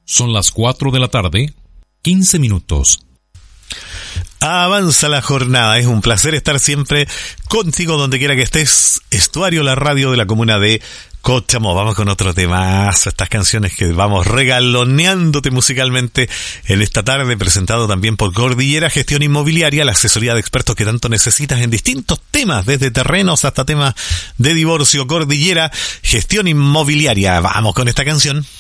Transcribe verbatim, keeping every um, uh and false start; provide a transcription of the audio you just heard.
Son las cuatro de la tarde, quince minutos. Avanza la jornada, es un placer estar siempre contigo donde quiera que estés. Estuario, la radio de la comuna de Cochamó. Vamos con otro temazo, estas canciones que vamos regaloneándote musicalmente en esta tarde, presentado también por Cordillera Gestión Inmobiliaria, la asesoría de expertos que tanto necesitas en distintos temas, desde terrenos hasta temas de divorcio. Cordillera Gestión Inmobiliaria. Vamos con esta canción.